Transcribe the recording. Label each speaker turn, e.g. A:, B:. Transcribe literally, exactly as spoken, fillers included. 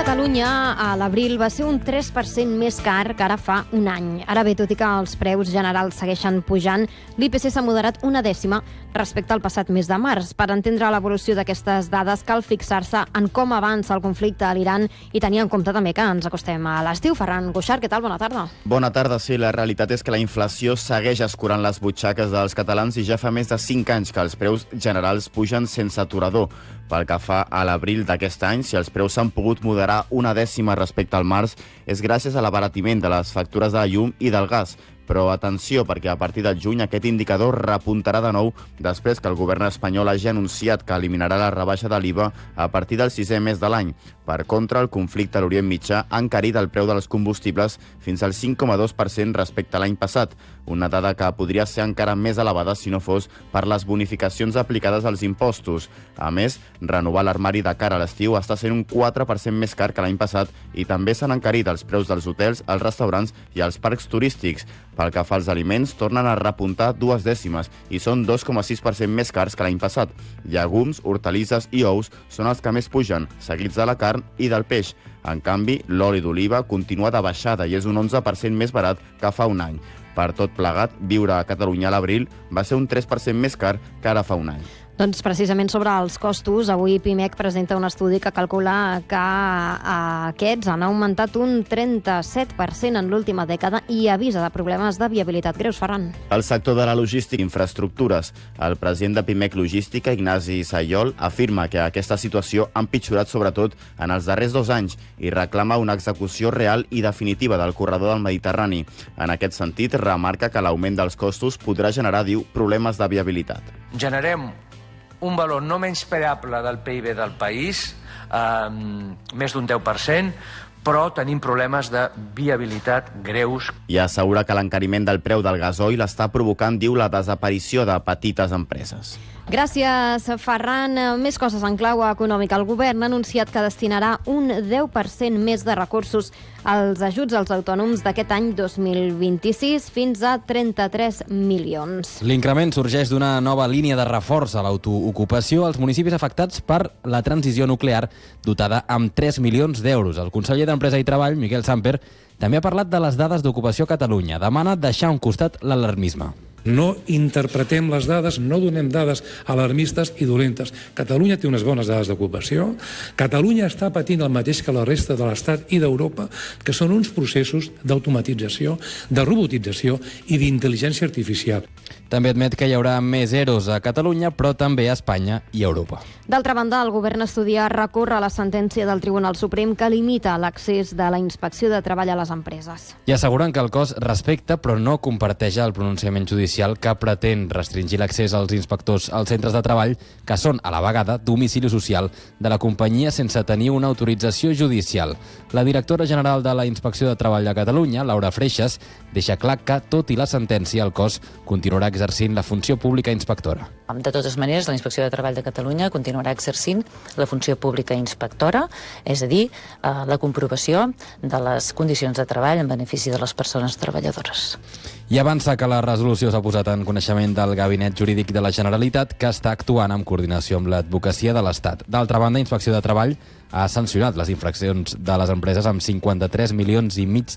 A: Catalunya a l'abril va ser un tres per cent més car que ara fa un any. Ara bé, tot i que els preus generals segueixen pujant, l'I P C s'ha moderat una dècima respecte al passat mes de març. Per entendre l'evolució d'aquestes dades cal fixar-se en com avança el conflicte a l'Iran i tenir en compte també que ens acostem a l'estiu. Ferran Cuixart, què tal? Bona tarda.
B: Bona tarda, sí. La realitat és que la inflació segueix escurant les butxaques dels catalans i ja fa més de cinc anys que els preus generals pugen sense aturador. Pel que fa a l'abril d'aquest any, si els preus s'han pogut moderar una dècima respecte al març, és gràcies a l'abaratiment de les factures de la llum i del gas. Però atenció, perquè a partir del juny aquest indicador repuntarà de nou després que el govern espanyol hagi anunciat que eliminarà la rebaixa de l'I V A a partir del sisè mes de l'any. Per contra, el conflicte a l'Orient Mitjà ha encarit el preu dels combustibles fins al cinc coma dos per cent respecte a l'any passat, una dada que podria ser encara més elevada si no fos per les bonificacions aplicades als impostos. A més, renovar l'armari de cara a l'estiu està sent un quatre per cent més car que l'any passat i també s'han encarit els preus dels hotels, els restaurants i els parcs turístics. Pel que fa als aliments, tornen a repuntar dues dècimes i són dos coma sis per cent més cars que l'any passat. Llegums, hortalisses i ous són els que més pugen, seguits de la carn i del peix. En canvi, l'oli d'oliva continua de baixada i és un onze per cent més barat que fa un any. Per tot plegat, viure a Catalunya a l'abril va ser un tres per cent més car que ara fa un any.
A: Doncs precisament sobre els costos, avui Pimec presenta un estudi que calcula que aquests han augmentat un trenta-set per cent en l'última dècada i avisa de problemes de viabilitat greus. Ferran.
B: El sector de la logística i infraestructures. El president de Pimec Logística, Ignasi Sayol, afirma que aquesta situació ha empitjorat sobretot en els darrers dos anys i reclama una execució real i definitiva del corredor del Mediterrani. En aquest sentit, remarca que l'augment dels costos podrà generar, diu, problemes de viabilitat.
C: Generem un valor no menyspreable del P I B del país, eh, més d'un deu per cent, però tenim problemes de viabilitat greus.
B: I assegura que l'encariment del preu del gasoil està provocant, diu, la desaparició de petites empreses.
A: Gràcies, Ferran. Més coses en clau econòmica. El govern ha anunciat que destinarà un deu per cent més de recursos als ajuts als autònoms d'aquest any dos mil vint-i-sis fins a trenta-tres milions.
D: L'increment sorgeix d'una nova línia de reforç a l'autoocupació als municipis afectats per la transició nuclear, dotada amb tres milions d'euros. El conseller d'Empresa i Treball, Miquel Samper, també ha parlat de les dades d'ocupació a Catalunya. Demana deixar a un costat l'alarmisme.
E: No interpretem les dades, no donem dades alarmistes i dolentes. Catalunya té unes bones dades d'ocupació. Catalunya està patint el mateix que la resta de l'Estat i d'Europa, que són uns processos d'automatització, de robotització i d'intel·ligència artificial.
D: També admet que hi haurà més eros a Catalunya, però també a Espanya i a Europa.
A: D'altra banda, el govern estudia recórrer la sentència del Tribunal Suprem que limita l'accés de la Inspecció de Treball a les empreses.
D: I asseguren que el cos respecta però no comparteix el pronunciament judicial que pretén restringir l'accés als inspectors als centres de treball que són, a la vegada, domicili social de la companyia sense tenir una autorització judicial. La directora general de la Inspecció de Treball de Catalunya, Laura Freixas, deixa clar que, tot i la sentència, el cos continuarà exercint la funció pública inspectora.
F: De totes maneres, la Inspecció de Treball de Catalunya continuarà exercint la funció pública inspectora, és a dir, la comprovació de les condicions de treball en benefici de les persones treballadores.
D: I avança que la resolució s'ha posat en coneixement del Gabinet Jurídic de la Generalitat, que està actuant en coordinació amb l'advocacia de l'Estat. D'altra banda, Inspecció de Treball ha sancionat les infraccions de les empreses amb cinquanta-tres milions i mig